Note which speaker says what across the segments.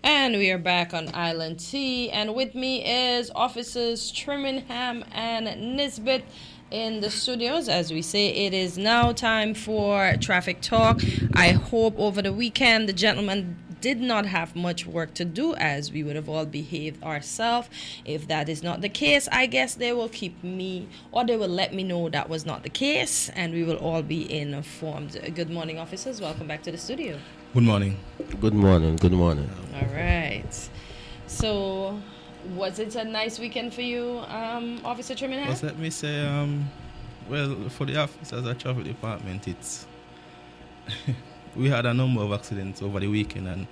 Speaker 1: And we are back on Island T, and with me is Officers Trimingham and Nisbet in the studios. As we say, it is now time for Traffic Talk. I hope over the weekend the gentlemen did not have much work to do, as we would have all behaved ourselves. If that is not the case, I guess they will keep me, or they will let me know that was not the case, and we will all be informed. Good morning, officers. Welcome back to the studio.
Speaker 2: Good morning.
Speaker 3: Good morning. Good morning.
Speaker 1: All right. So, was it a nice weekend for you, Officer Trimingham?
Speaker 2: Well, let me say, well, for the officers at traffic department, it's we had a number of accidents over the weekend, and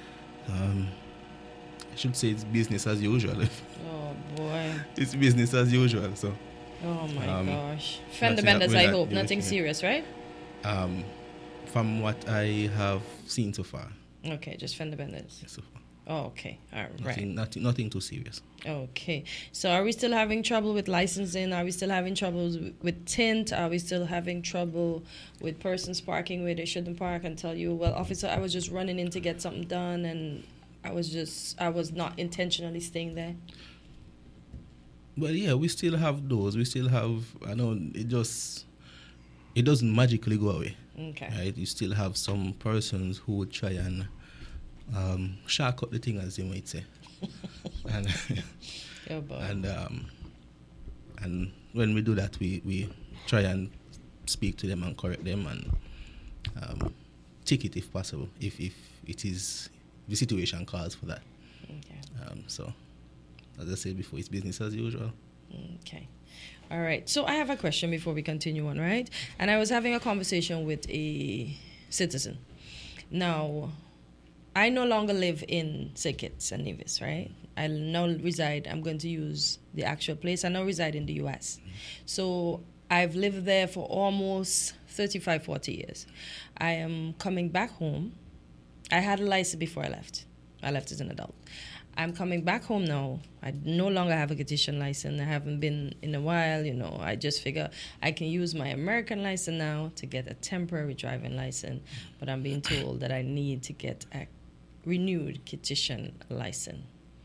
Speaker 2: I should say it's business as usual.
Speaker 1: Oh boy.
Speaker 2: It's business as usual. So.
Speaker 1: Oh my gosh. Fender benders, I hope. Nothing serious, right?
Speaker 2: From what I have seen so far.
Speaker 1: Okay, just fender benders.
Speaker 2: So far.
Speaker 1: Oh, okay. All right.
Speaker 2: Nothing too serious.
Speaker 1: Okay. So are we still having trouble with licensing? Are we still having trouble with tint? Are we still having trouble with persons parking where they shouldn't park and tell you, well, officer, I was just running in to get something done and I was not intentionally staying there?
Speaker 2: Well, yeah, we still have those. We still have, I know it doesn't magically go away.
Speaker 1: Okay.
Speaker 2: Right? You still have some persons who would try and shark up the thing, as they might say. and
Speaker 1: oh boy.
Speaker 2: And when we do that, we try and speak to them and correct them and ticket if possible, if it is the situation calls for that.
Speaker 1: Okay.
Speaker 2: So, as I said before, it's business as usual.
Speaker 1: Okay. All right. So I have a question before we continue on, right? And I was having a conversation with a citizen. Now, I no longer live in St. Kitts and Nevis, right? I now reside, I'm going to use the actual place. I now reside in the U.S. So I've lived there for almost 35, 40 years. I am coming back home. I had a license before I left. I left as an adult. I'm coming back home now. I no longer have a Kittitian license. I haven't been in a while, I just figure I can use my American license now to get a temporary driving license. But I'm being told that I need to get a renewed Kittitian license.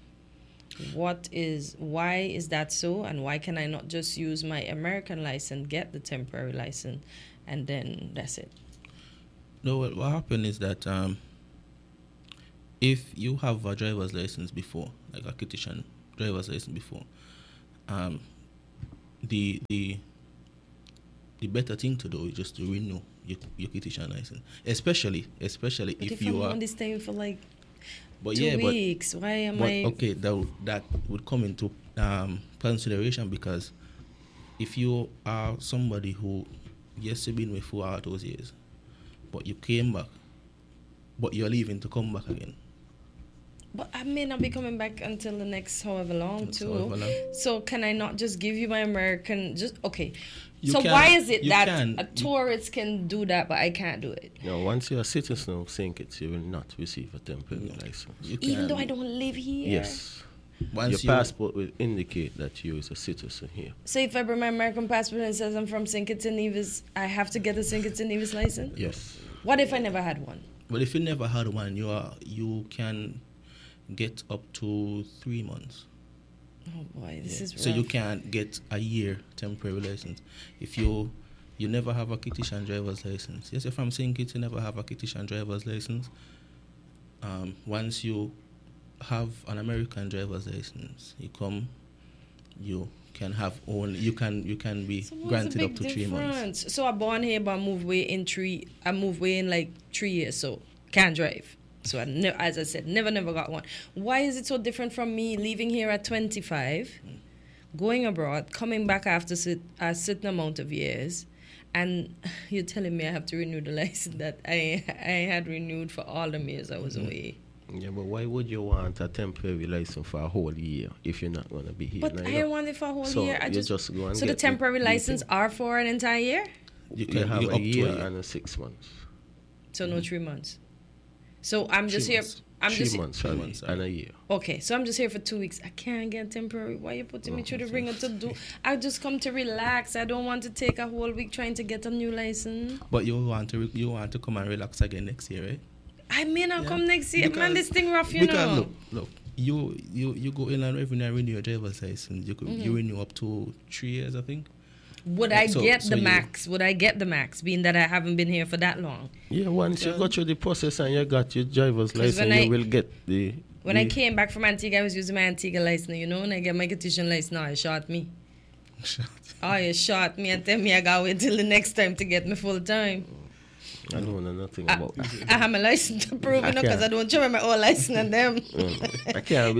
Speaker 1: Why is that so? And why can I not just use my American license, get the temporary license, and then that's it?
Speaker 2: No, what happened is that if you have a driver's license before, like a Kittitian driver's license before, the better thing to do is just to renew your Kittitian license, especially if you are
Speaker 1: only staying for like
Speaker 2: but
Speaker 1: 2
Speaker 2: yeah,
Speaker 1: weeks. Why am I?
Speaker 2: Okay, that would come into consideration, because if you are somebody who yes you've been with for all those years, but you came back, but you're leaving to come back again.
Speaker 1: But I may not be coming back until the next however long, too. So can I not just give you my American? Okay. Why is it that a tourist can do that, but I can't do it?
Speaker 3: No, once you're a citizen of St. Kitts, you will not receive a temporary license.
Speaker 1: Even though I don't live here?
Speaker 3: Yes. Your passport will indicate that you is a citizen here.
Speaker 1: So if I bring my American passport and it says I'm from St. Kitts and Nevis, I have to get a St. Kitts and Nevis license?
Speaker 3: Yes.
Speaker 1: What if I never had one?
Speaker 2: Well, if you never had one, you can get up to 3 months.
Speaker 1: Oh boy, this is rough.
Speaker 2: So you can't get a year temporary license if you never have a Kittitian driver's license. Yes, if I'm saying Kitts, you never have a Kittitian driver's license. Once you have an American driver's license, you can have only you can be granted up to 3 months.
Speaker 1: So I'm born here, but I move away in like 3 years, so can't drive. So as I said, never got one. Why is it so different from me leaving here at 25, going abroad, coming back after a certain amount of years, and you're telling me I have to renew the license that I had renewed for all the years I was away?
Speaker 3: Yeah, but why would you want a temporary license for a whole year if you're not going to be here?
Speaker 1: But I don't want it for a whole year.
Speaker 3: Just go and
Speaker 1: so the temporary license are for an entire year?
Speaker 3: You can have a year and 6 months.
Speaker 1: So no 3 months. So I'm just here. I'm
Speaker 3: 3 months and a year.
Speaker 1: Okay, so I'm just here for 2 weeks. I can't get temporary. Why are you putting me through the ringer to do? I just come to relax. I don't want to take a whole week trying to get a new license.
Speaker 2: But you want to come and relax again next year, right?
Speaker 1: I may not
Speaker 2: Yeah.
Speaker 1: come next year, man. This thing rough, you
Speaker 2: Because
Speaker 1: know.
Speaker 2: look, you go in and every night renew your driver's license. You renew up to 3 years, I think.
Speaker 1: Would I
Speaker 2: So-
Speaker 1: get
Speaker 2: so
Speaker 1: the
Speaker 2: you-
Speaker 1: max? Would I get the max, being that I haven't been here for that long?
Speaker 3: Yeah, once you go through the process and you got your driver's
Speaker 1: 'Cause when
Speaker 3: license,
Speaker 1: I-
Speaker 3: you will get the.
Speaker 1: When I
Speaker 3: the-
Speaker 1: came back from Antigua, I was using my Antigua license, you know. When I get my competition license now, it shot me. Oh, you shot me and tell me I gotta wait till the next time to get me full time.
Speaker 3: I don't know nothing about that.
Speaker 1: I have my license to prove, you know, because I
Speaker 3: can't.
Speaker 1: don't show my own license and them.
Speaker 3: I can't.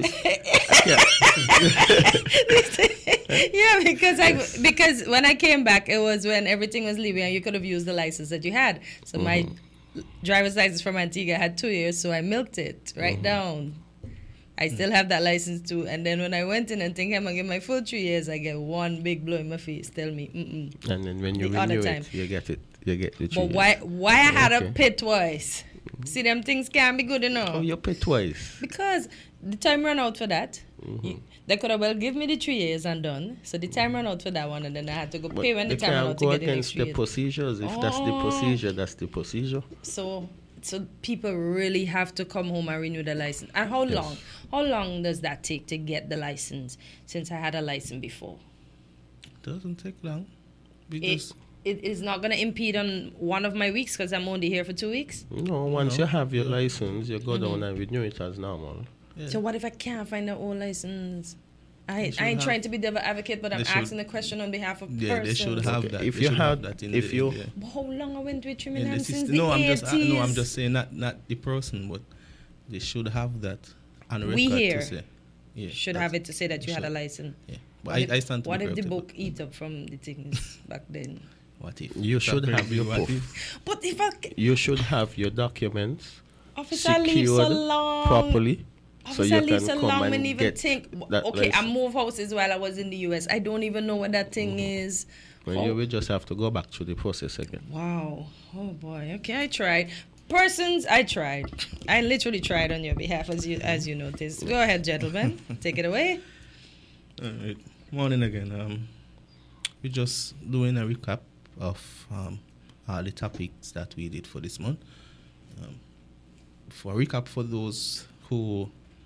Speaker 1: Yeah, because when I came back, it was when everything was leaving and you could have used the license that you had. So my driver's license from Antigua had 2 years, so I milked it right down. I still have that license too. And then when I went in and think I'm gonna get my full 3 years, I get one big blow in my face. Tell me,
Speaker 3: And then when you
Speaker 1: The other
Speaker 3: renew
Speaker 1: time.
Speaker 3: it, you get it. You get the.
Speaker 1: But
Speaker 3: 3 years.
Speaker 1: why I had
Speaker 3: Okay.
Speaker 1: to pay twice? See, them things can't be good enough.
Speaker 3: Oh, you pay twice.
Speaker 1: Because the time ran out for that. They could have well give me the 3 years and done. So the time ran out for that one, and then I had to go
Speaker 3: But
Speaker 1: pay when the
Speaker 3: they
Speaker 1: time ran
Speaker 3: can't
Speaker 1: out to
Speaker 3: go
Speaker 1: get the next
Speaker 3: against
Speaker 1: 3
Speaker 3: the
Speaker 1: years.
Speaker 3: procedures. If that's the
Speaker 1: Oh.
Speaker 3: procedure, that's the procedure.
Speaker 1: So people really have to come home and renew the license. And how
Speaker 3: Yes.
Speaker 1: long? How long does that take to get the license? Since I had a license before,
Speaker 2: Doesn't take long.
Speaker 1: it
Speaker 2: Because
Speaker 1: it is not going to impede on one of my weeks because I'm only here for 2 weeks.
Speaker 3: No, once
Speaker 2: No.
Speaker 3: you have your license, you go down and renew it as normal.
Speaker 2: yeah.
Speaker 1: So what if I can't find an old license? I
Speaker 2: should
Speaker 1: ain't
Speaker 2: have-
Speaker 1: trying to be devil advocate, but I'm
Speaker 2: They should-
Speaker 1: asking the question on behalf of
Speaker 2: yeah,
Speaker 1: persons.
Speaker 2: they should have
Speaker 3: Okay,
Speaker 2: that.
Speaker 3: if
Speaker 2: They
Speaker 3: you
Speaker 2: should
Speaker 3: had-
Speaker 2: have that in
Speaker 3: if
Speaker 2: the,
Speaker 3: you-
Speaker 2: yeah.
Speaker 1: But how long I went with
Speaker 2: in
Speaker 1: Trinidad
Speaker 2: the
Speaker 1: since
Speaker 2: system.
Speaker 1: the
Speaker 2: No,
Speaker 1: 80s?
Speaker 2: I'm just saying not the person, but they should have that on record
Speaker 1: We here
Speaker 2: to say. Yeah,
Speaker 1: should
Speaker 2: that's-
Speaker 1: have it to say that you had a
Speaker 2: should.
Speaker 1: license.
Speaker 2: Yeah,
Speaker 1: What
Speaker 2: but
Speaker 1: if,
Speaker 2: I stand to
Speaker 1: what
Speaker 2: be
Speaker 1: if the
Speaker 2: corrected,
Speaker 1: book eat up from the things back then?
Speaker 2: but What if
Speaker 3: You should
Speaker 2: That
Speaker 3: have
Speaker 2: very
Speaker 3: your
Speaker 2: big what
Speaker 3: proof.
Speaker 2: if?
Speaker 1: But if I
Speaker 3: You should have your documents
Speaker 1: officer leave so
Speaker 3: secured
Speaker 1: long,
Speaker 3: properly, so
Speaker 1: officer
Speaker 3: you
Speaker 1: leave
Speaker 3: can
Speaker 1: so
Speaker 3: come
Speaker 1: long,
Speaker 3: and
Speaker 1: and even
Speaker 3: get
Speaker 1: think.
Speaker 3: that
Speaker 1: Okay, I
Speaker 3: license.
Speaker 1: moved houses while I was in the US. I don't even know what that thing is.
Speaker 3: Well,
Speaker 1: Oh.
Speaker 3: you will just have to go back through the process again.
Speaker 1: Wow. Oh boy. Okay, I tried. Persons, I tried. I literally tried on your behalf, as you noticed. Go ahead, gentlemen. Take it away.
Speaker 2: All right. Morning again. We're just doing a recap of all the topics that we did for this month. For a recap for those who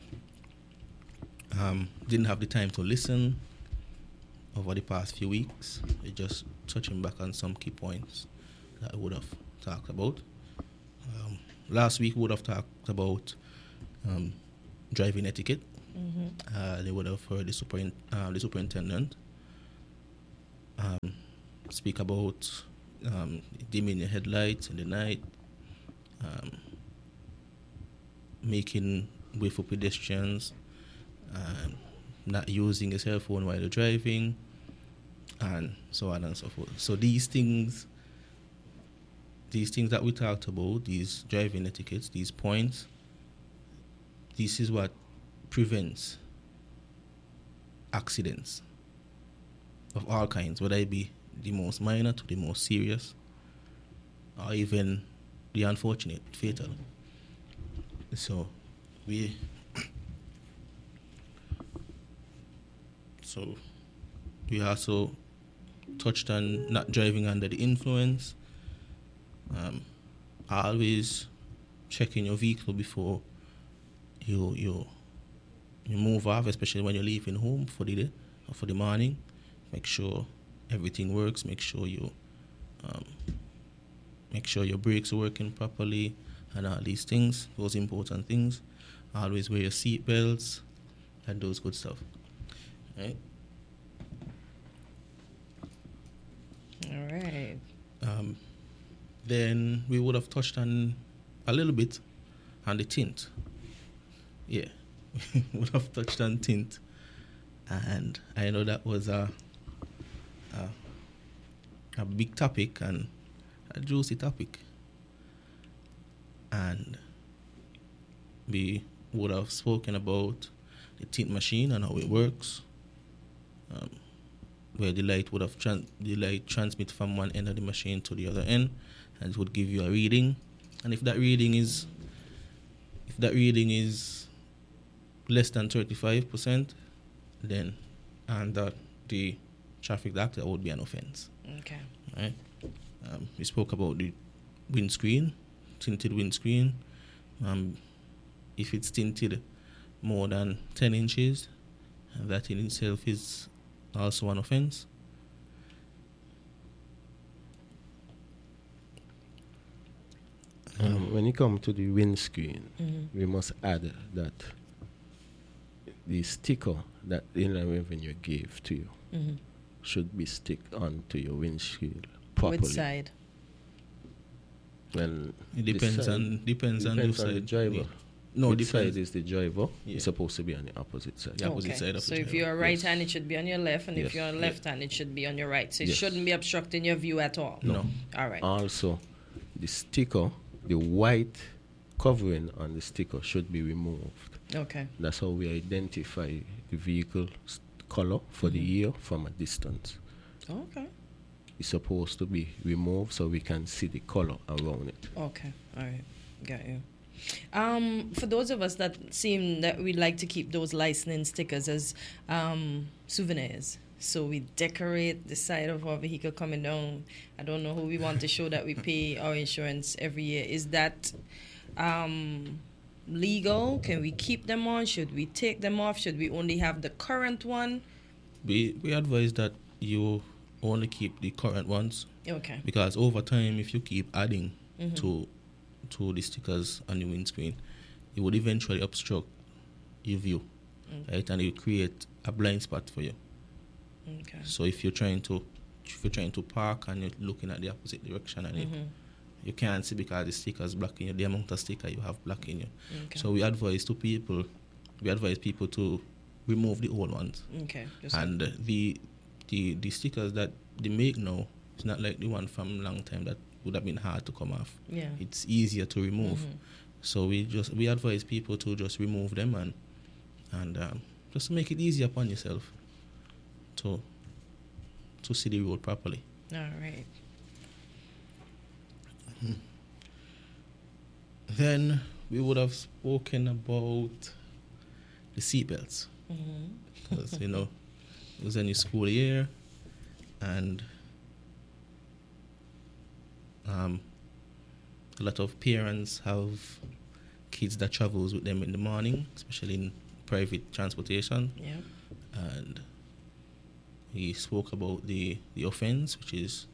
Speaker 2: didn't have the time to listen over the past few weeks, we're just touching back on some key points that I would have talked about. Last week we would have talked about driving etiquette. They would have heard the superintendent speak about dimming your headlights in the night, making way for pedestrians, not using a cell phone while you're driving, and so on and so forth. So these things that we talked about, these driving etiquettes, these points, this is what prevents accidents of all kinds, whether it be the most minor to the most serious, or even the unfortunate, fatal. So we also touched on not driving under the influence. Always checking your vehicle before you move off, especially when you're leaving home for the day or for the morning. Make sure everything works. Make sure your brakes are working properly, and all these things, those important things. Always wear your seat belts and those good stuff. Right?
Speaker 1: All right.
Speaker 2: Then we would have touched on a little bit on the tint. Yeah, we would have touched on tint, and I know that was a big topic and a juicy topic, and we would have spoken about the tint machine and how it works, where the light would have transmit from one end of the machine to the other end, and it would give you a reading. And if that reading is less than 35%, then under the traffic act, that would be an offense.
Speaker 1: Okay.
Speaker 2: Right? We spoke about the windscreen, tinted windscreen, if it's tinted more than 10 inches, that in itself is also an offense.
Speaker 3: When it comes to the windscreen, we must add that the sticker that the Inland Revenue gave to you should be stick onto your windshield properly.
Speaker 1: Which side?
Speaker 3: Well,
Speaker 2: It depends on the side.
Speaker 3: driver.
Speaker 2: Yeah. No,
Speaker 3: Which
Speaker 2: depends.
Speaker 3: side is the driver?
Speaker 2: Yeah.
Speaker 3: It's supposed to be on the opposite side.
Speaker 2: The opposite side of
Speaker 1: So
Speaker 2: the
Speaker 1: if
Speaker 2: driver.
Speaker 1: you're right
Speaker 3: Yes.
Speaker 1: hand, it should be on your left, and if
Speaker 3: Yes.
Speaker 1: you're on left hand, it should be on your right. So it
Speaker 3: Yes.
Speaker 1: shouldn't be obstructing your view at all.
Speaker 2: No.
Speaker 1: All right.
Speaker 3: Also, the sticker, the white covering on the sticker should be removed.
Speaker 1: Okay.
Speaker 3: That's how we identify the vehicle color for the year from a distance.
Speaker 1: Okay.
Speaker 3: It's supposed to be removed so we can see the color around it.
Speaker 1: Okay. All right. Got you. For those of us that seem that we like to keep those license stickers as souvenirs, so we decorate the side of our vehicle coming down. I don't know who we want to show that we pay our insurance every year. Is that legal? Can we keep them on? Should we take them off? Should we only have the current one?
Speaker 2: We advise that you only keep the current ones,
Speaker 1: Okay.
Speaker 2: because over time, if you keep adding to the stickers on the windscreen, it would eventually obstruct your view, right? And it will create a blind spot for you.
Speaker 1: Okay.
Speaker 2: So if you're trying to park and you're looking at the opposite direction and you can't see because the sticker is blocking you, the amount of sticker you have blocking you.
Speaker 1: Okay.
Speaker 2: So we advise people to remove the old ones.
Speaker 1: Okay.
Speaker 2: And the stickers that they make now, it's not like the one from long time that would have been hard to come off.
Speaker 1: Yeah.
Speaker 2: It's easier to remove. So we advise people to just remove them and just make it easier upon yourself to see the road properly.
Speaker 1: All right.
Speaker 2: Then we would have spoken about the seatbelts, because it was a new school year, and a lot of parents have kids that travels with them in the morning, especially in private transportation.
Speaker 1: Yeah.
Speaker 2: And we spoke about the offense, which is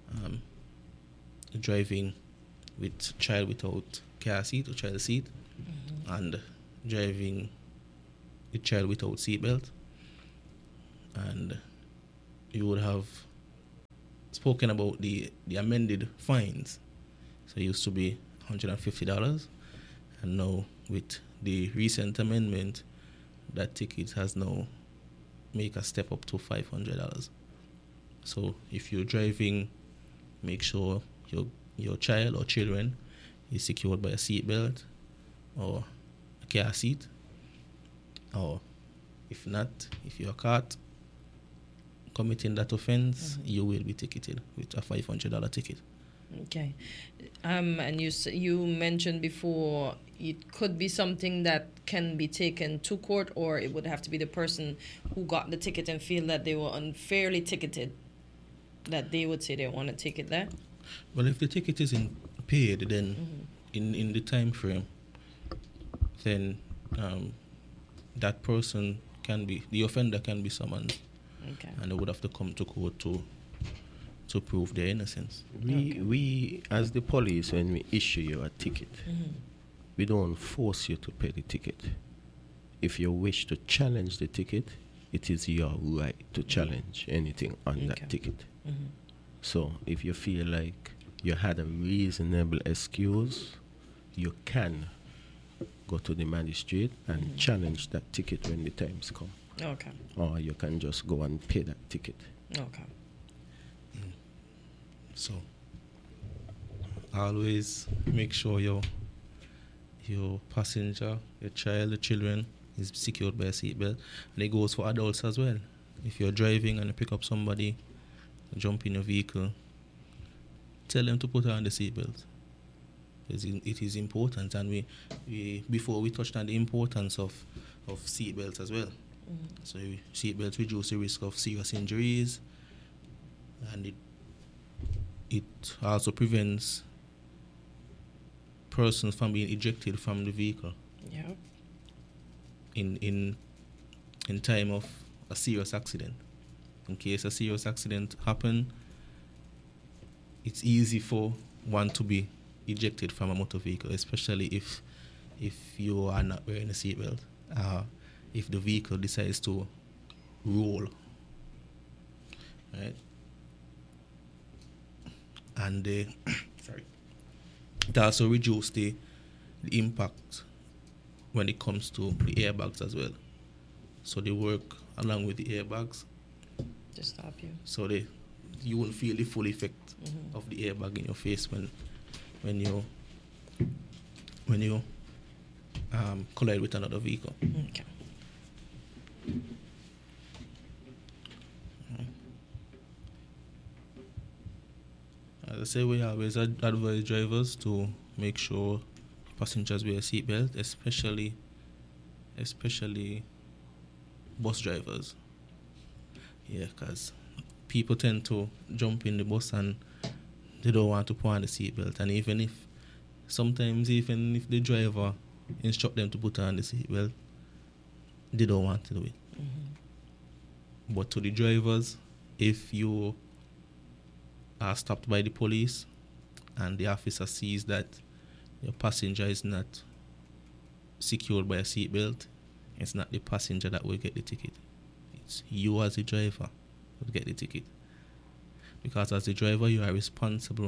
Speaker 2: driving with child without car seat or child seat, and driving with child without seatbelt. And you would have spoken about the amended fines. So it used to be $150, and now with the recent amendment, that ticket has now make a step up to $500. So if you're driving, make sure your child or children is secured by a seatbelt or a car seat, or if not, if you're caught committing that offense, you will be ticketed with a $500 ticket.
Speaker 1: Okay. And you mentioned before it could be something that can be taken to court, or it would have to be the person who got the ticket and feel that they were unfairly ticketed, that they would say they want to take it there.
Speaker 2: Well, if the ticket isn't paid, then in the time frame, then that person the offender can be summoned,
Speaker 1: Okay.
Speaker 2: and they would have to come to court to prove their innocence.
Speaker 3: We as the police, when we issue you a ticket, we don't force you to pay the ticket. If you wish to challenge the ticket, it is your right to challenge anything on that ticket. So if you feel like you had a reasonable excuse, you can go to the magistrate and challenge that ticket when the times come.
Speaker 1: Okay.
Speaker 3: Or you can just go and pay that ticket.
Speaker 1: Okay.
Speaker 2: So always make sure your passenger, your child, the children is secured by a seatbelt. And it goes for adults as well. If you're driving and you pick up somebody, jump in your vehicle, tell them to put on the seatbelt. It is important, and we before we touched on the importance of seatbelts as well. So seatbelts reduce the risk of serious injuries, and it also prevents persons from being ejected from the vehicle
Speaker 1: Yeah.
Speaker 2: in time of a serious accident. In case a serious accident happen, it's easy for one to be ejected from a motor vehicle, especially if you are not wearing a seatbelt. If the vehicle decides to roll, right? And sorry, it also reduces the impact when it comes to the airbags as well. So they work along with the airbags,
Speaker 1: To stop you.
Speaker 2: so you won't feel the full effect of the airbag in your face when you collide with another vehicle.
Speaker 1: Okay.
Speaker 2: As I say, we always advise drivers to make sure passengers wear a seatbelt, especially bus drivers. Yeah, because people tend to jump in the bus and they don't want to put on the seatbelt. And even if the driver instruct them to put on the seatbelt, they don't want to do it. But to the drivers, if you are stopped by the police and the officer sees that your passenger is not secured by a seatbelt, it's not the passenger that will get the ticket. It's you as the driver who will get the ticket. Because as the driver, you are responsible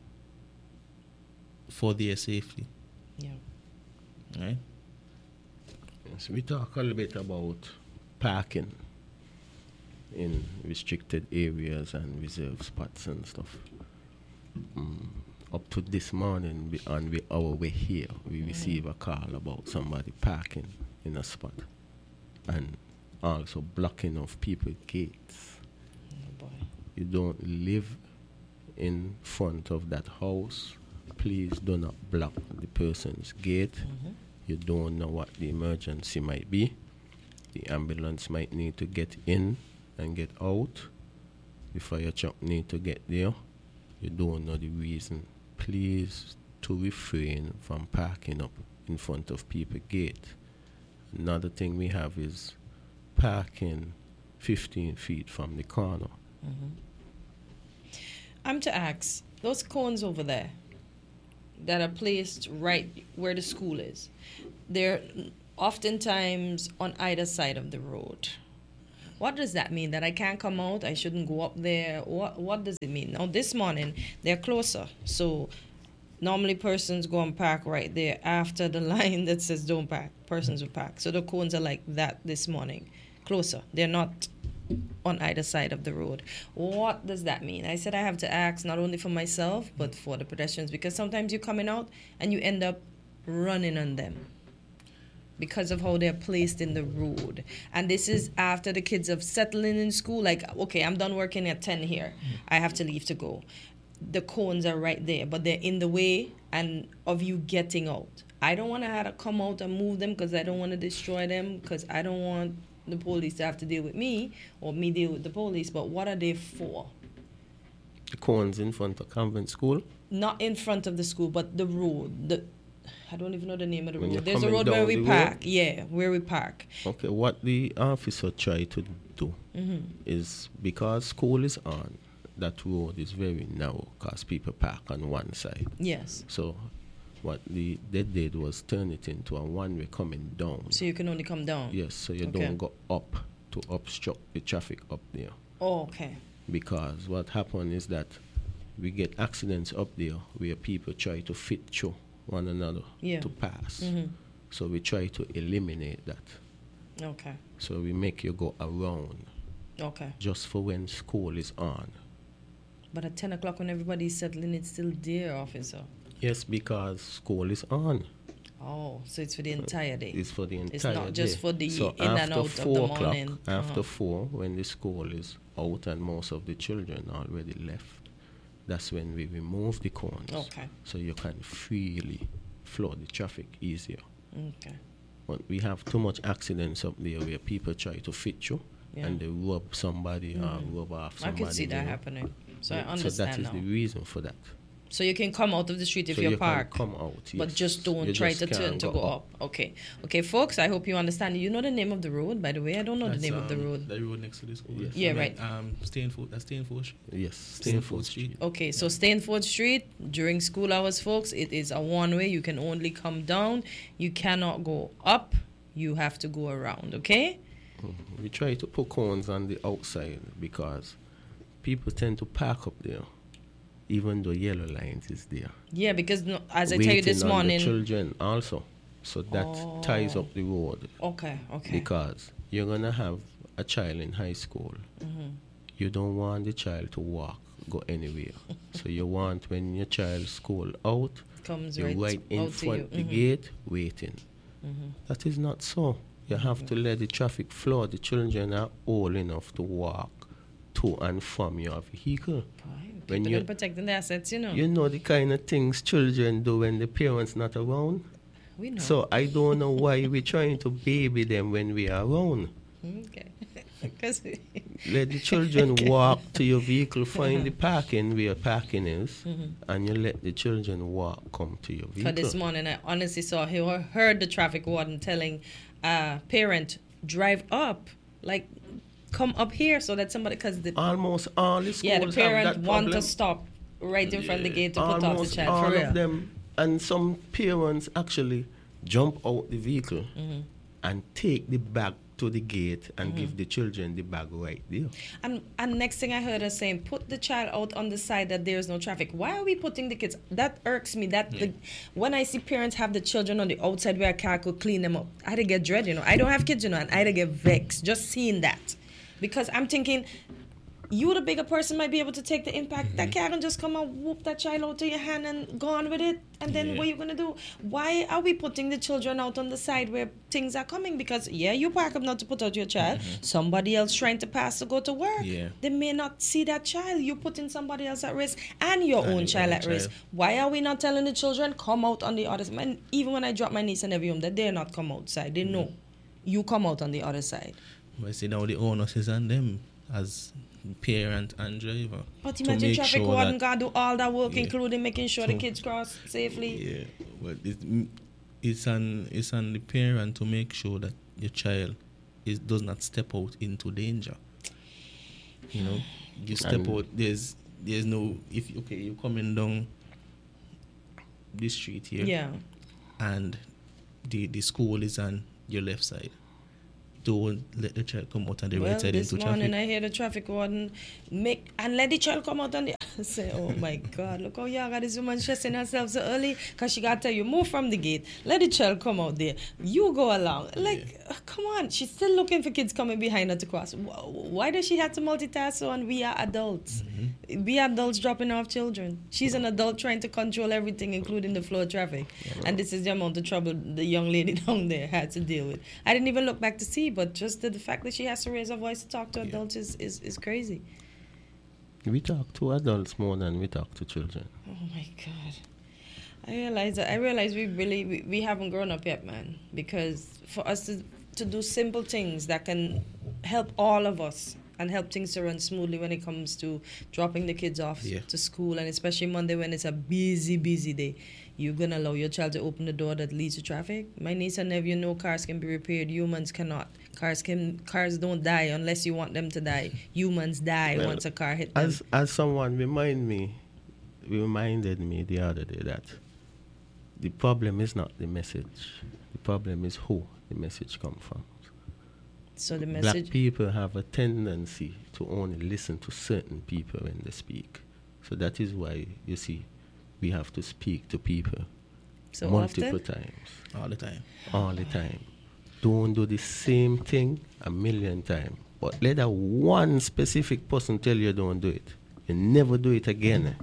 Speaker 2: for their safety.
Speaker 1: Yeah.
Speaker 2: Right?
Speaker 3: Yes, we talk a little bit about parking in restricted areas and reserved spots and stuff. Up to this morning, on our way here, we receive a call about somebody parking in a spot and also blocking of people's gates.
Speaker 1: Oh boy.
Speaker 3: You don't live in front of that house, please do not block the person's gate. You don't know what the emergency might be. The ambulance might need to get in and get out. The fire truck need to get there. You don't know the reason. Please to refrain from parking up in front of people's gate. Another thing we have is parking 15 feet from the corner.
Speaker 1: I'm to ask, those cones over there that are placed right where the school is, they're oftentimes on either side of the road. What does that mean? That I can't come out? I shouldn't go up there? What does it mean? Now, this morning, they're closer. So normally persons go and park right there after the line that says don't park. Persons will park. So the cones are like that this morning, closer. They're not on either side of the road. What does that mean? I said I have to ask not only for myself, but for the pedestrians, because sometimes you're coming out and you end up running on them because of how they're placed in the road. And this is after the kids have settled in school. Like, okay, I'm done working at 10 here. I have to leave to go. The cones are right there, but they're in the way and of you getting out. I don't want to have to come out and move them because I don't want to destroy them, because I don't want the police to have to deal with me or me deal with the police. But what are they for?
Speaker 3: The cones in front of convent school?
Speaker 1: Not in front of the school, but the road. I don't even know the name of the
Speaker 3: When you're
Speaker 1: road. There's a
Speaker 3: coming
Speaker 1: road where
Speaker 3: down
Speaker 1: we
Speaker 3: the
Speaker 1: park.
Speaker 3: road?
Speaker 1: Yeah, where we park.
Speaker 3: Okay, what the officer tried to do is, because school is on, that road is very narrow because people park on one side.
Speaker 1: Yes.
Speaker 3: So what they did was turn it into a one-way coming down.
Speaker 1: So you can only come down.
Speaker 3: Yes, so you
Speaker 1: Okay.
Speaker 3: don't go up to obstruct the traffic up there.
Speaker 1: Oh, okay.
Speaker 3: Because what happened is that we get accidents up there where people try to fit through one another
Speaker 1: Yeah.
Speaker 3: to pass.
Speaker 1: Mm-hmm.
Speaker 3: So we try to eliminate that.
Speaker 1: Okay.
Speaker 3: So we make you go around
Speaker 1: Okay.
Speaker 3: just for when school is on.
Speaker 1: But at 10 o'clock when everybody's settling, it's still there, officer.
Speaker 3: Yes, because school is on.
Speaker 1: Oh, so it's for the entire day.
Speaker 3: It's for the entire day.
Speaker 1: It's not just for the
Speaker 3: so
Speaker 1: in and
Speaker 3: after
Speaker 1: out of
Speaker 3: 4
Speaker 1: the
Speaker 3: o'clock,
Speaker 1: morning.
Speaker 3: After
Speaker 1: Uh-huh.
Speaker 3: 4, when the school is out and most of the children already left, that's when we remove the cones.
Speaker 1: Okay.
Speaker 3: So you can freely flow the traffic easier.
Speaker 1: Okay.
Speaker 3: But we have too much accidents up there where people try to fit through
Speaker 1: Yeah.
Speaker 3: and they rub somebody or rub off
Speaker 1: I
Speaker 3: somebody.
Speaker 1: can see that
Speaker 3: you know.
Speaker 1: happening. So
Speaker 3: Yeah,
Speaker 1: I understand
Speaker 3: so that is
Speaker 1: now.
Speaker 3: the reason for that.
Speaker 1: So you can come out of the street if
Speaker 3: So
Speaker 1: you're
Speaker 3: you can
Speaker 1: parked.
Speaker 3: come out,
Speaker 1: But
Speaker 3: yes.
Speaker 1: just don't
Speaker 3: You
Speaker 1: try
Speaker 3: just
Speaker 1: to turn
Speaker 3: can't
Speaker 1: to go up. Okay. Okay, folks, I hope you understand. You know the name of the road, by the way? I don't know the name of the road.
Speaker 2: The road next to the school.
Speaker 3: Yes.
Speaker 1: Yeah, right.
Speaker 2: That's Stainford Street.
Speaker 3: Yes,
Speaker 2: Stainford Street.
Speaker 1: Okay, so Stainford Street, during school hours, folks, it is a one-way. You can only come down. You cannot go up. You have to go around, okay?
Speaker 3: We try to put cones on the outside because people tend to park up there, even though yellow lines is there.
Speaker 1: Yeah, because as I tell you this
Speaker 3: Waiting on
Speaker 1: morning...
Speaker 3: the children also. So that ties up the road.
Speaker 1: Okay.
Speaker 3: Because you're going to have a child in high school.
Speaker 1: Mm-hmm.
Speaker 3: You don't want the child to walk, go anywhere. So you want when your child's school out,
Speaker 1: Comes
Speaker 3: you're right in
Speaker 1: out to
Speaker 3: front
Speaker 1: you.
Speaker 3: of the gate waiting. That is not so. You have to let the traffic flow. The children are old enough to walk to and from your vehicle.
Speaker 1: Fine.
Speaker 3: When
Speaker 1: People
Speaker 3: you-
Speaker 1: are protecting their assets, you know.
Speaker 3: You know the kind of things children do when the parents not around.
Speaker 1: We know.
Speaker 3: So I don't know why we're trying to baby them when we are around.
Speaker 1: Okay. 'Cause
Speaker 3: Let the children walk to your vehicle, find the parking where parking is, and you let the children walk, come to your vehicle.
Speaker 1: for this morning, I honestly heard the traffic warden telling a parent, drive up, like, come up here so that somebody, because
Speaker 3: Almost all the schools
Speaker 1: the
Speaker 3: have
Speaker 1: parent
Speaker 3: that
Speaker 1: want
Speaker 3: problem.
Speaker 1: to stop right in front of the gate to put off the
Speaker 3: Almost
Speaker 1: child,
Speaker 3: all
Speaker 1: for real.
Speaker 3: of them, and some parents actually jump out the vehicle and take the bag to the gate and give the children the bag right there.
Speaker 1: And next thing I heard her saying, put the child out on the side that there's no traffic. Why are we putting the kids? That irks me. When I see parents have the children on the outside where a car could clean them up, I'd get dread, you know. I don't have kids, you know, and I'd get vexed just seeing that. Because I'm thinking, you, the bigger person, might be able to take the impact. That cat can just come and whoop that child out to your hand and go on with it. And then what are you going to do? Why are we putting the children out on the side where things are coming? Because, you park up not to put out your child. Somebody else trying to pass to go to work.
Speaker 2: Yeah.
Speaker 1: They may not see that child. You're putting somebody else at risk and your own child at risk. Why are we not telling the children, come out on the other side? Man, even when I drop my niece and nephew home, they dare not come outside. They know. You come out on the other side.
Speaker 2: But see, now the onus is on them as parent and driver.
Speaker 1: But
Speaker 2: to
Speaker 1: imagine
Speaker 2: make
Speaker 1: traffic
Speaker 2: sure
Speaker 1: warden
Speaker 2: that-
Speaker 1: gotta do all that work,
Speaker 2: Yeah.
Speaker 1: including making sure the kids cross safely.
Speaker 2: Yeah, but it's on the parent to make sure that your child does not step out into danger. You know, you step out. There's no you're coming down this street here.
Speaker 1: Yeah.
Speaker 2: And the school is on your left side. Don't let the child come out on the right side
Speaker 1: this
Speaker 2: into
Speaker 1: morning
Speaker 2: traffic.
Speaker 1: I hear the traffic warden let the child come out on the... I say, oh my God, look how young this woman stressing herself so early because she got to tell you, move from the gate, let the child come out there, you go along. Come on, she's still looking for kids coming behind her to cross. Why does she have to multitask so and we are adults? We are adults dropping off children. She's an adult trying to control everything, including the flow of traffic. And this is the amount of trouble the young lady down there had to deal with. I didn't even look back to see, but just the fact that she has to raise her voice to talk to adults is crazy.
Speaker 3: We talk to adults more than we talk to children.
Speaker 1: Oh my God. I realize we haven't grown up yet, man. Because for us to do simple things that can help all of us and help things to run smoothly when it comes to dropping the kids off to school, and especially Monday when it's a busy day, you're going to allow your child to open the door that leads to traffic? My niece and nephew know cars can be repaired. Humans cannot. Cars don't die unless you want them to die. Humans die once a car hit them.
Speaker 3: As someone reminded me the other day that the problem is not the message. The problem is who the message comes from.
Speaker 1: So the
Speaker 3: Black
Speaker 1: message...
Speaker 3: people have a tendency to only listen to certain people when they speak. So that is why, you see, we have to speak to people
Speaker 1: So
Speaker 3: multiple
Speaker 1: often?
Speaker 3: times.
Speaker 2: All the time.
Speaker 3: All the time. Don't do the same thing a million times. But let that one specific person tell you don't do it. You never do it again.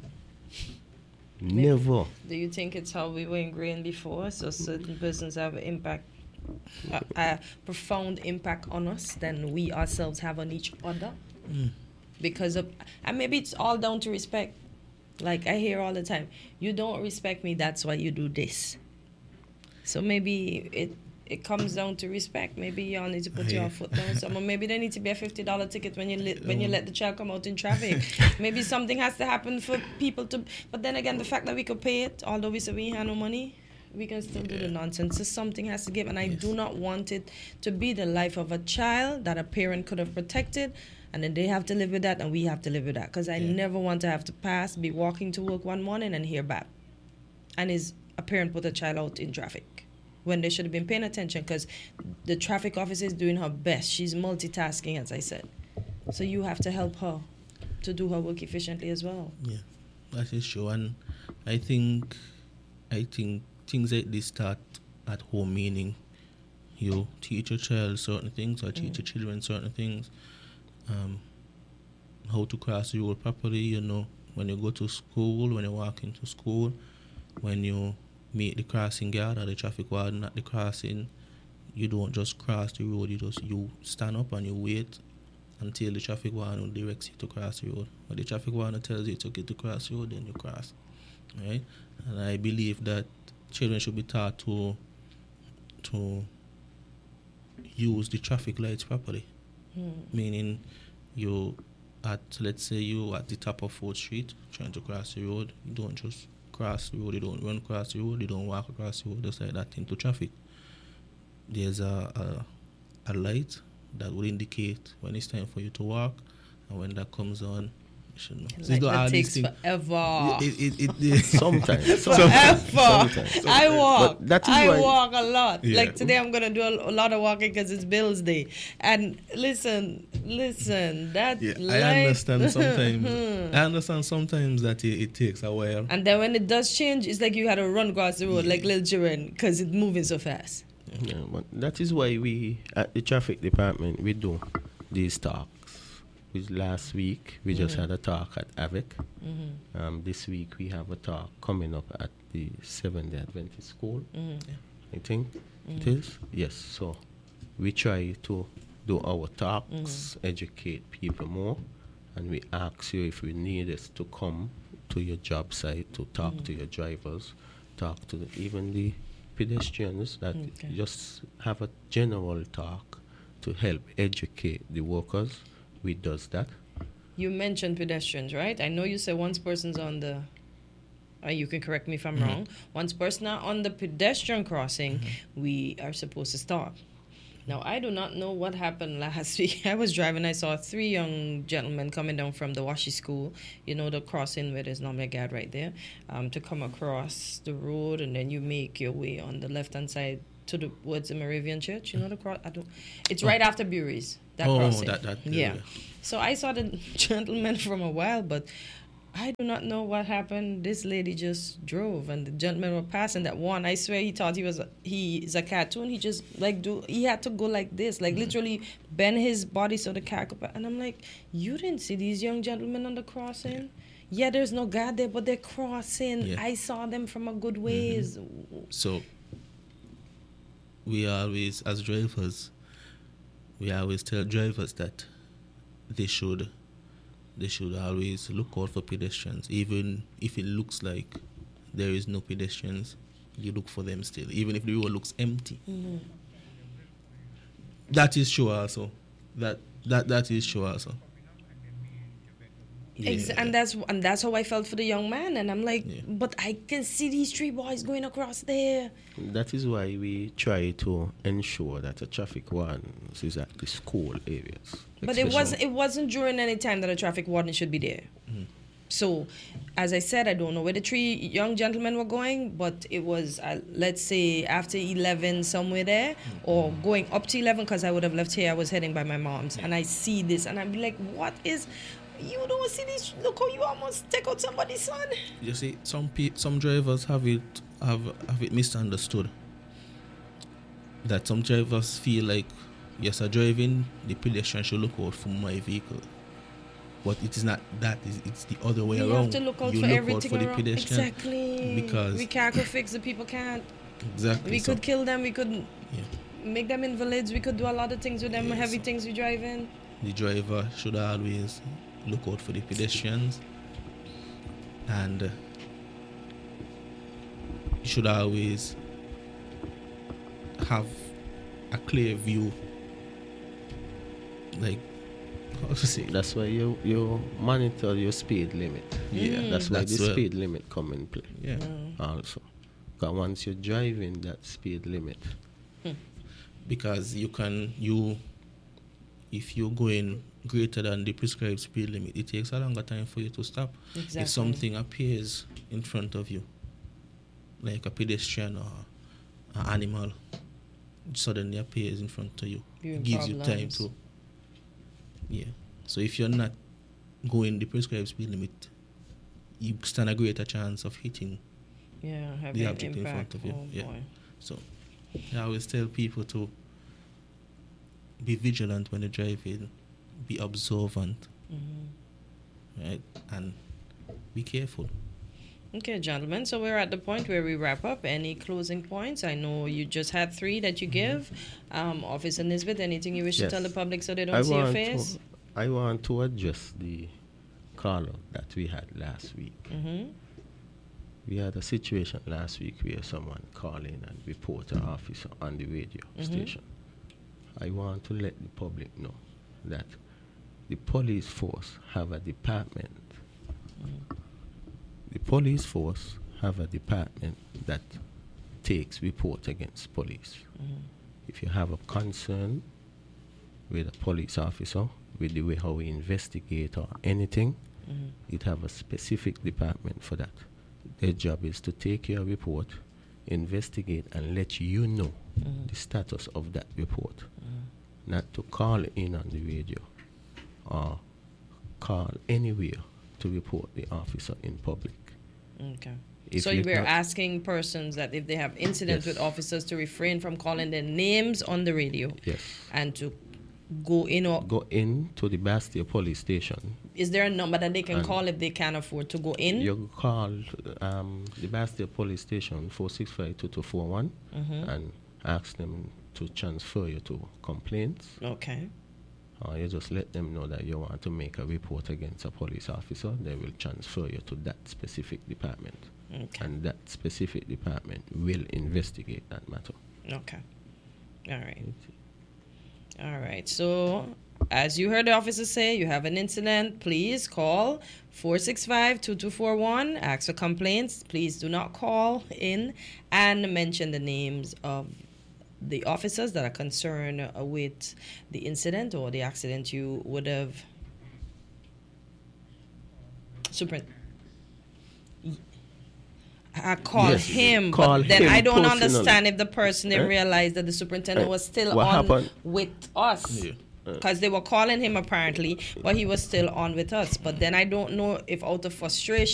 Speaker 3: Never.
Speaker 1: Do you think it's how we were ingrained before? So certain persons have an impact, a profound impact on us than we ourselves have on each other? Because of, and maybe it's all down to respect. Like I hear all the time, you don't respect me, that's why you do this. So maybe it comes down to respect. Maybe y'all need to put your foot down some, or maybe there needs to be a $50 ticket when you let the child come out in traffic. Maybe something has to happen for people to. But then again, the fact that we could pay it, although we say we ain't have no money, we can still do the nonsense. So something has to give, and I do not want it to be the life of a child that a parent could have protected, and then they have to live with that, and we have to live with that. Because I never want to have to be walking to work one morning and hear bap. And is a parent put a child out in traffic when they should have been paying attention, because the traffic officer is doing her best. She's multitasking, as I said. So you have to help her to do her work efficiently as well.
Speaker 2: Yeah, that is true. And I think things like this start at home, meaning you teach your child certain things or teach your children certain things. How to cross the road properly, when you go to school, when you walk into school, when you meet the crossing guard or the traffic warden at the crossing, you don't just cross the road, you stand up and you wait until the traffic warden directs you to cross the road. When the traffic warden tells you to get to cross the road, then you cross. Right? And I believe that children should be taught to use the traffic lights properly. Meaning let's say you at the top of 4th Street trying to cross the road, you don't just cross the road, you don't run across the road, you don't walk across the road just like that into traffic. There's a light that will indicate when it's time for you to walk, and when that comes on, you should know.
Speaker 1: Like that takes forever.
Speaker 3: Sometimes.
Speaker 1: Sometimes. I walk.
Speaker 3: But that is
Speaker 1: I
Speaker 3: why,
Speaker 1: walk a lot.
Speaker 2: Yeah.
Speaker 1: Like today I'm going to do a lot of walking because it's Bills Day. And listen, that light.
Speaker 2: I understand sometimes that it takes a while.
Speaker 1: And then when it does change, it's like you had to run across the road like little children because it's moving so fast.
Speaker 3: Yeah, but that is why we, at the traffic department, we do these talks. Last week, we just had a talk at AVIC. This week, we have a talk coming up at the Seventh-day Adventist School. I think it is. Yes, so we try to do our talks, educate people more, and we ask you if you need us to come to your job site to talk to your drivers, talk to even the pedestrians, that just have a general talk to help educate the workers. We does that. You
Speaker 1: mentioned pedestrians, right? I know you said once person's on the, you can correct me if I'm wrong, once person are on the pedestrian crossing, we are supposed to stop. Now, I do not know what happened last week. I was driving, I saw 3 young gentlemen coming down from the Washi School, the crossing where there's normally a guard right there, to come across the road, and then you make your way on the left-hand side towards the Moravian Church. The cross? It's right after Bury's. That crossing. Yeah. So I saw the gentleman from a while, but I do not know what happened. This lady just drove, and the gentleman were passing that one. I swear he thought he is a cartoon. He just he had to go like this, literally bend his body so the car could pass. And I'm like, you didn't see these young gentlemen on the crossing? Yeah, there's no guard there, but they're crossing. Yeah. I saw them from a good ways.
Speaker 2: So we always, as drivers, tell drivers that they should always look out for pedestrians. Even if it looks like there is no pedestrians, you look for them still, even if the road looks empty. That is true also. That is true also.
Speaker 1: Yeah. And that's how I felt for the young man, and I'm like, but I can see these 3 boys going across there.
Speaker 3: That is why we try to ensure that the traffic warden is at the school areas.
Speaker 1: But it wasn't during any time that a traffic warden should be there. So, as I said, I don't know where the 3 young gentlemen were going, but it was, let's say, after 11 somewhere there, or going up to 11, because I would have left here. I was heading by my mom's, and I see this, and I'd be like, what is... You don't see this? Look how you almost take out somebody's son.
Speaker 2: You see, some drivers have it misunderstood. That some drivers feel like, yes, I'm driving, the pedestrian should look out for my vehicle. But it is not that. It's the other way around.
Speaker 1: You have to look out for everything
Speaker 2: for the
Speaker 1: around.
Speaker 2: pedestrian.
Speaker 1: Exactly.
Speaker 2: Because
Speaker 1: we can't fix the people can't.
Speaker 2: Exactly.
Speaker 1: We could kill them. We could make them invalids. We could do a lot of things with them. Heavy things we drive in.
Speaker 2: The driver should always look out for the pedestrians, and you should always have a clear view. Like, how to say?
Speaker 3: That's why you monitor your speed limit.
Speaker 2: Yeah,
Speaker 3: That's why the
Speaker 2: where-
Speaker 3: speed limit come in play.
Speaker 2: Yeah,
Speaker 3: Also, because once you're driving that speed limit,
Speaker 2: because if you're going greater than the prescribed speed limit, it takes a longer time for you to stop.
Speaker 1: Exactly.
Speaker 2: If something appears in front of you, like a pedestrian or an animal, suddenly appears in front of you,
Speaker 1: You're in
Speaker 2: it gives you time
Speaker 1: problems.
Speaker 2: to. Yeah. So if you're not going the prescribed speed limit, you stand a greater chance of hitting.
Speaker 1: Yeah, having
Speaker 2: The
Speaker 1: an
Speaker 2: object in
Speaker 1: impact.
Speaker 2: front of you,
Speaker 1: Oh,
Speaker 2: yeah.
Speaker 1: boy.
Speaker 2: So I always tell people to be vigilant when they're driving, be observant, right, and be careful.
Speaker 1: Okay, gentlemen. So we're at the point where we wrap up. Any closing points? I know you just had 3 that you give. Officer Nisbet, anything you wish to
Speaker 3: Yes.
Speaker 1: tell the public so they don't see your face?
Speaker 3: I want to address the call that we had last week. We had a situation last week where someone called in and report an officer on the radio station. I want to let the public know that the police force have a department. The police force have a department that takes report against police. If you have a concern with a police officer, with the way how we investigate or anything, it have a specific department for that. Their job is to take your report, investigate, and let you know the status of that report. Not to call in on the radio or call anywhere to report the officer in public.
Speaker 1: Okay.
Speaker 3: If
Speaker 1: So
Speaker 3: you
Speaker 1: we're
Speaker 3: not-
Speaker 1: asking persons that if they have incidents
Speaker 3: Yes.
Speaker 1: with officers to refrain from calling their names on the radio
Speaker 3: Yes.
Speaker 1: and to go in or
Speaker 3: Go in to the Bastille police station.
Speaker 1: is there a number that they can
Speaker 3: And
Speaker 1: call if they can't afford to go in?
Speaker 3: You call the Bastille police station 465-2241 and ask them to transfer you to complaints.
Speaker 1: Okay.
Speaker 3: Or you just let them know that you want to make a report against a police officer. They will transfer you to that specific department.
Speaker 1: Okay.
Speaker 3: And that specific department will investigate that matter.
Speaker 1: Okay. All right. All right. So, as you heard the officer say, you have an incident, please call 465-2241. Ask for complaints. Please do not call in and mention the names of the officers that are concerned with the incident or the accident you would have. I call
Speaker 3: Yes,
Speaker 1: him,
Speaker 3: call
Speaker 1: but then
Speaker 3: him
Speaker 1: I don't
Speaker 3: personally.
Speaker 1: understand if the person didn't realize that the superintendent was still
Speaker 3: What
Speaker 1: on
Speaker 3: happened?
Speaker 1: with us.
Speaker 2: Yeah.
Speaker 1: Because they were calling him apparently, but he was still on with us. But then I don't know if out of frustration